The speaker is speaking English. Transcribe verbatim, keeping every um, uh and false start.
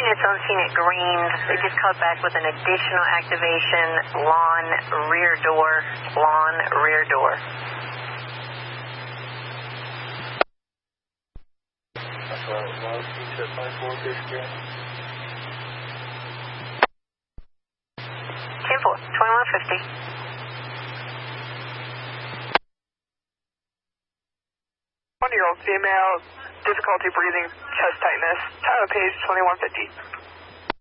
units on scene at Greens. They just called back with an additional activation, lawn rear door, lawn rear door. That's right, lawn scene to five four fifty. ten four, twenty-one fifty. One-year-old female, difficulty breathing, chest tightness. Tyler Page, twenty-one fifty.